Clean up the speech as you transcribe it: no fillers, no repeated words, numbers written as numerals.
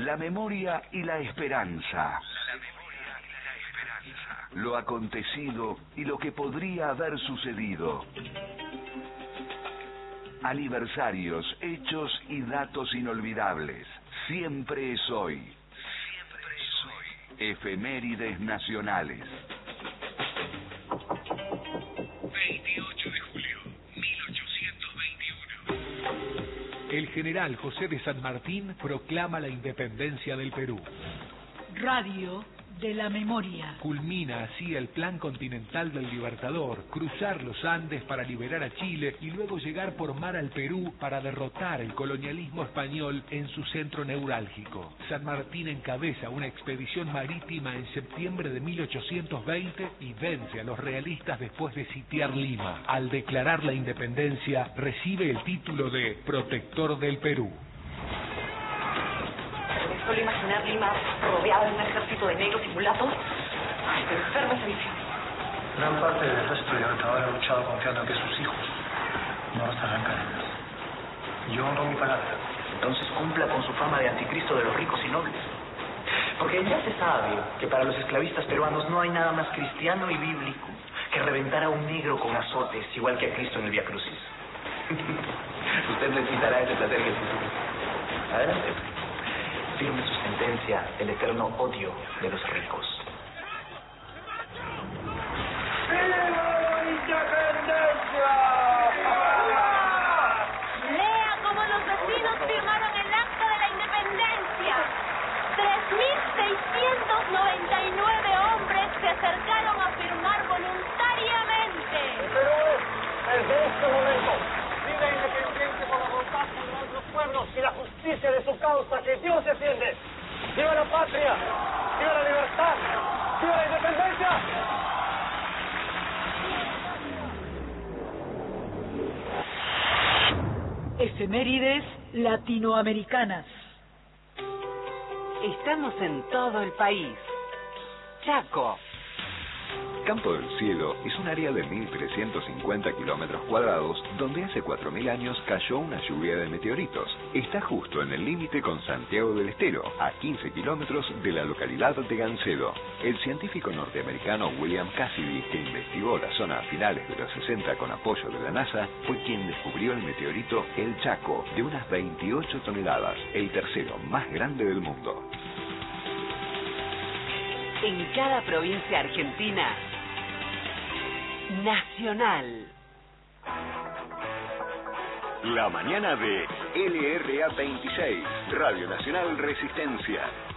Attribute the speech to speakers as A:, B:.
A: la memoria y la esperanza. Lo acontecido y lo que podría haber sucedido. Aniversarios, hechos y datos inolvidables. Siempre es hoy. Efemérides nacionales.
B: 28 de julio, 1821.
C: El general José de San Martín proclama la independencia del Perú.
D: Radio de la memoria.
C: Culmina así el plan continental del Libertador, cruzar los Andes para liberar a Chile y luego llegar por mar al Perú para derrotar el colonialismo español en su centro neurálgico. San Martín encabeza una expedición marítima en septiembre de 1820 y vence a los realistas después de sitiar Lima. Al declarar la independencia, recibe el título de Protector del Perú.
E: Solo imaginar Lima rodeada de un ejército de negros y mulatos. Ay, me enferma esa visión.
F: Gran parte del ejército libertador ha luchado confiando en que sus hijos no los arrancarán. Yo honro mi palabra.
G: Entonces cumpla con su fama de anticristo de los ricos y nobles. Porque ya se sabe que para los esclavistas peruanos no hay nada más cristiano y bíblico que reventar a un negro con azotes, igual que a Cristo en el Vía Crucis. Usted necesitará ese placer que se... Adelante. Firme su sentencia del eterno odio de los ricos.
H: ¡Viva la independencia!
I: Lea cómo los vecinos firmaron el acta de la independencia. 3.699 hombres se acercaron a firmar voluntariamente.
H: Pero desde este momento, viva independiente por la voluntad de los pueblos y la justicia de su causa, que Dios defiende. ¡Viva la patria! ¡Viva la libertad! ¡Viva la independencia!
D: Efemérides latinoamericanas.
E: Estamos en todo el país. Chaco.
J: Campo del Cielo es un área de 1.350 kilómetros cuadrados donde hace 4.000 años cayó una lluvia de meteoritos. Está justo en el límite con Santiago del Estero, a 15 kilómetros de la localidad de Gancedo. El científico norteamericano William Cassidy, que investigó la zona a finales de los 60 con apoyo de la NASA, fue quien descubrió el meteorito El Chaco, de unas 28 toneladas, el tercero más grande del mundo.
E: En cada provincia argentina, Nacional.
A: La mañana de LRA 26, Radio Nacional Resistencia.